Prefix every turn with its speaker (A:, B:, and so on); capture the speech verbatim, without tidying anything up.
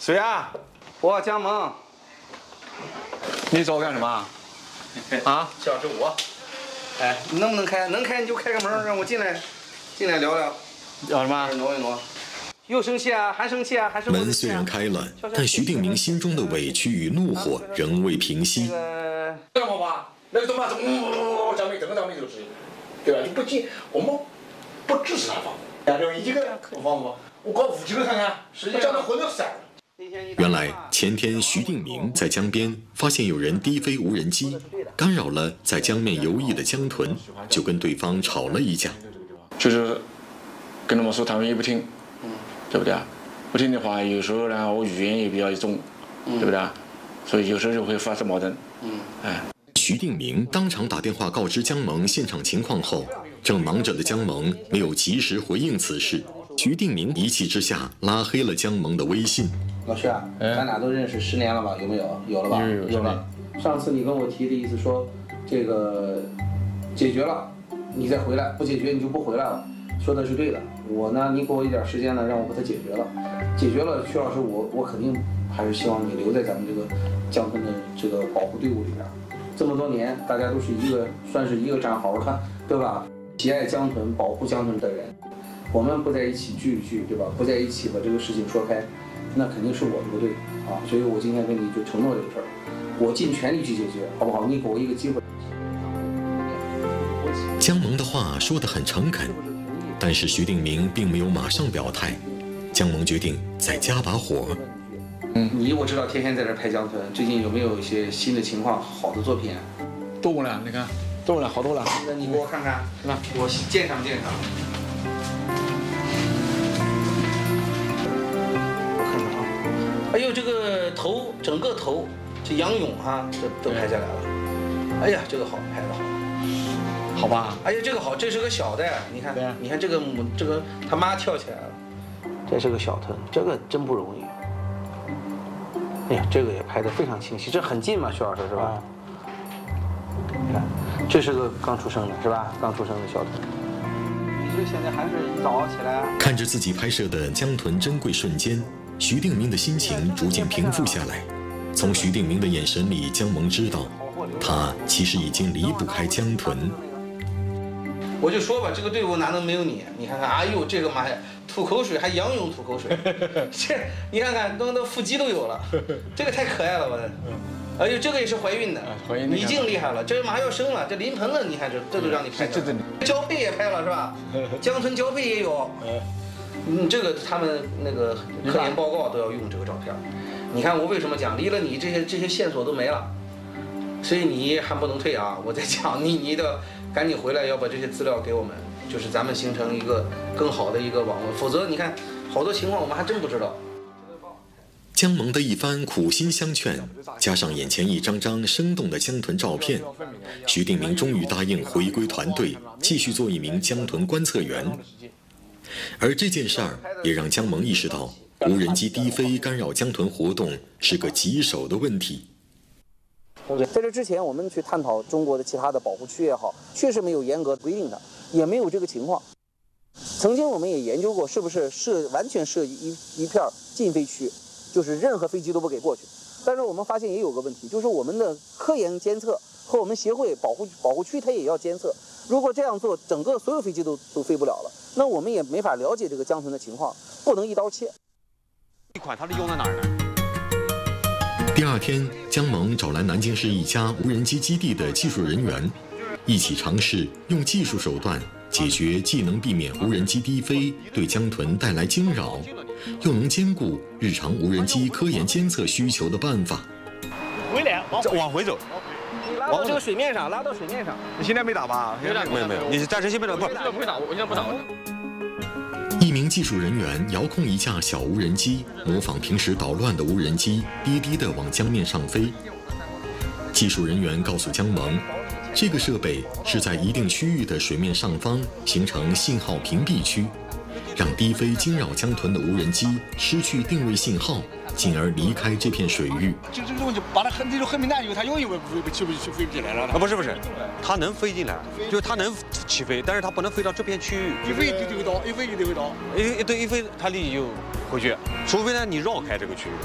A: 谁啊？
B: 我江萌。
A: 你找我干什么？啊？
B: 小是我。哎，你能不能开？能开你就开个门，让我进来，进来聊聊。
A: 要什么？
B: 挪一挪。又生气啊？还生气啊？还是
C: 门虽然开了，但徐定明心中的委屈与怒火仍未平息。
A: 那个干嘛？那个东西，嗯，张梅整个张梅这个事情，对吧？你不进，我们不支持他放。两个一个我放不？我搞五几个看看，我叫他魂都散了。
C: 原来前天徐定明在江边发现有人低飞无人机，干扰了在江面游弋的江豚，就跟对方吵了一架。
A: 就是跟他们说，他们也不听，对不对啊？不听的话，有时候呢，我语言也比较重，对不对啊？所以有时候就会发生矛盾。哎。
C: 徐定明当场打电话告知江萌现场情况后，正忙着的江萌没有及时回应此事。徐定明一气之下拉黑了江萌的微信。
B: 老徐啊，咱俩都认识十年了吧？有没有？有了吧？
A: 有有
B: 有了。上次你跟我提的意思说，这个解决了，你再回来；不解决你就不回来了。说的是对的。我呢，你给我一点时间呢，让我把它解决了。解决了，徐老师，我我肯定还是希望你留在咱们这个江豚的这个保护队伍里边。这么多年，大家都是一个算是一个战壕的，对吧？喜爱江豚、保护江豚的人，我们不在一起聚一聚，对吧？不在一起把这个事情说开，那肯定是我的不对啊。所以我今天跟你就承诺这个事儿，我尽全力去解决，好不好？你给我一个机会。
C: 江萌的话说得很诚恳，但是徐定明并没有马上表态。江萌决定再加把火。
B: 嗯，你我知道天天在这拍江豚，最近有没有一些新的情况、好的作品？
A: 多了，你看，多了，好多了。
B: 那你给我看看，那我鉴赏鉴赏。我看看啊，哎呦，这个头，整个头，这仰泳哈，这都拍下来了。哎呀，这个好，拍的好，
A: 好吧？
B: 哎呀，这个好，这是个小的，你看，你看这个母，这个他妈跳起来了，这是个小豚，这个真不容易。哎呀，这个也拍得非常清晰，这很近嘛，徐老师是吧？你看，这是个刚出生的，是吧？刚出生的小豚。你这现在还是一早起来。
C: 看着自己拍摄的江豚珍贵瞬间，徐定明的心情逐渐平复下来。从徐定明的眼神里，江萌知道，他其实已经离不开江豚。
B: 我就说吧，这个队伍哪能没有你？你看看，哎呦，这个妈呀，吐口水还仰泳吐口水，这你看看，刚刚腹肌都有了，这个太可爱了，我的。哎呦，这个也是怀孕的，
A: 怀孕
B: 已经厉害了，这马上要生了，这临盆了，你看这这都让你拍的，交配也拍了是吧？江豚交配也有，嗯，这个他们那个科研报告都要用这个照片。你看我为什么讲，离了你这些这些线索都没了，所以你还不能退啊！我在讲你，你得赶紧回来，要把这些资料给我们，就是咱们形成一个更好的一个网络，否则你看好多情况我们还真不知道。
C: 江萌的一番苦心相劝，加上眼前一张张生动的江豚照片，徐定明终于答应回归团队，继续做一名江豚观测员。而这件事儿也让江萌意识到，无人机低飞干扰江豚活动是个棘手的问题。
B: 在这之前，我们去探讨中国的其他的保护区也好，确实没有严格规定的，也没有这个情况。曾经我们也研究过，是不是设完全设一一片禁飞区，就是任何飞机都不给过去。但是我们发现也有个问题，就是我们的科研监测和我们协会保护保护区它也要监测。如果这样做，整个所有飞机都都飞不了了，那我们也没法了解这个江豚的情况，不能一刀切。
D: 这款它是用在哪儿呢？
C: 第二天，江萌找来南京市一家无人机基地的技术人员，一起尝试用技术手段解决既能避免无人机低飞对江豚带来惊扰，又能兼顾日常无人机科研监测需求的办法。
D: 回来，往往回走，
B: 拉到这个水面上，拉到水面上。
D: 你现在没打吧？没有没有，你暂时先别打，不是不会打，我现在不打。
C: 一名技术人员遥控一架小无人机，模仿平时捣乱的无人机，低低地往江面上飞。技术人员告诉江萌，这个设备是在一定区域的水面上方形成信号屏蔽区，让低飞惊扰江豚的无人机失去定位信号，进而离开这片水域。
D: 就这种就把它很这种很敏感以后，它永远不飞起不起飞不进来了。啊，不是不是，它能飞进来，就是它能起飞，但是它不能飞到这片区域。一飞就会到，一飞就得会到。一对一飞，它立即就回去，除非呢你绕开这个区域。